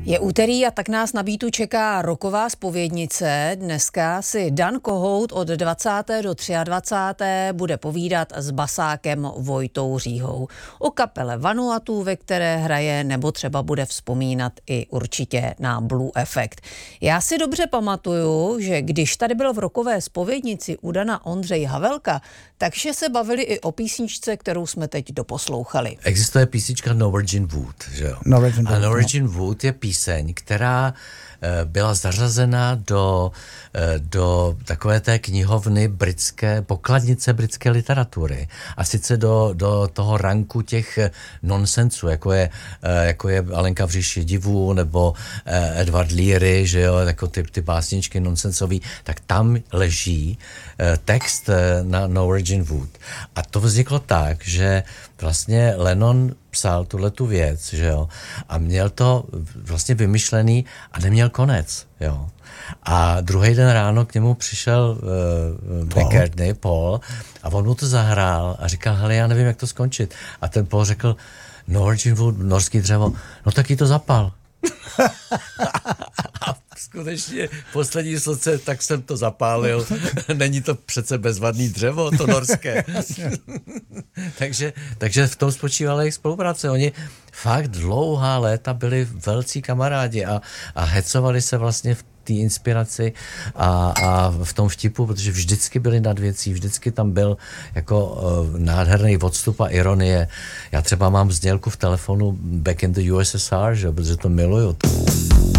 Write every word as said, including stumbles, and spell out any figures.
Je úterý a tak nás na Beatu čeká roková zpovědnice. Dneska si Dan Kohout od dvacátého do dvacátého třetího bude povídat s basákem Vojtou Říhou o kapele Vanuatu, ve které hraje, nebo třeba bude vzpomínat i určitě na Blue Effect. Já si dobře pamatuju, že když tady byl v rokové zpovědnici u Dana Ondřej Havelka, takže se bavili i o písničce, kterou jsme teď doposlouchali. Existuje písnička Norwegian Wood, že jo? Norwegian a Wood, Norwegian Wood je píseň, která byla zařazena do, do takové té knihovny britské, pokladnice britské literatury. A sice do, do toho ranku těch nonsensů, jako je, jako je Alenka v říši divů nebo Edward Leary, že jo, jako ty, ty básničky nonsensový, tak tam leží text na Norwegian Wood. A to vzniklo tak, že vlastně Lennon psal tuhletu věc, že jo, a měl to vlastně vymyšlený a neměl konec, jo. A druhý den ráno k němu přišel uh, Paul. McCartney, Paul, a on mu to zahrál a říkal, hele, já nevím, jak to skončit. A ten Paul řekl, Norwegian Wood, norský dřevo, no tak jí to zapal. A skutečně poslední sloce, tak jsem to zapálil. Není to přece bezvadný dřevo, to norské. takže, takže v tom spočívala jejich spolupráce. Oni fakt dlouhá léta byli velcí kamarádi a, a hecovali se vlastně v té inspiraci a, a v tom vtipu, protože vždycky byli nad věcí, vždycky tam byl jako uh, nádherný odstup a ironie. Já třeba mám znělku v telefonu Back in the U S S R, že, protože to miluju.